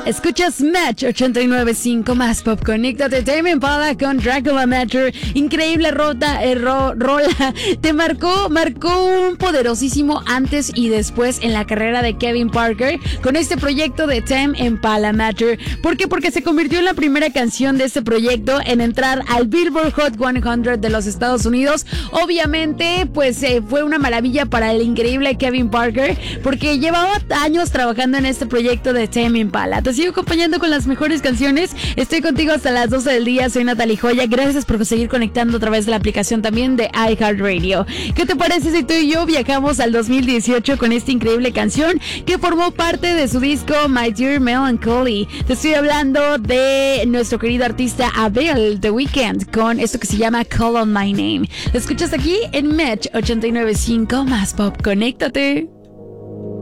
Escuchas Match 89.5 más pop. Conéctate, Tame Impala con Dracula Matter. Increíble rola. Te marcó un poderosísimo antes y después en la carrera de Kevin Parker con este proyecto de Tame Impala Matter. ¿Por qué? Porque se convirtió en la primera canción de este proyecto en entrar al Billboard Hot 100 de los Estados Unidos. Obviamente, pues fue una maravilla para el increíble Kevin Parker, porque llevaba años trabajando en este proyecto de Tame Impala. Te sigo acompañando con las mejores canciones. Estoy contigo hasta las 12 del día. Soy Natalie Joya. Gracias por seguir conectando a través de la aplicación también de iHeartRadio. ¿Qué te parece si tú y yo viajamos al 2018 con esta increíble canción que formó parte de su disco My Dear Melancholy? Te estoy hablando de nuestro querido artista Adele, The Weeknd, con esto que se llama Call on My Name. Lo escuchas aquí en Match 89.5 más pop. Conéctate.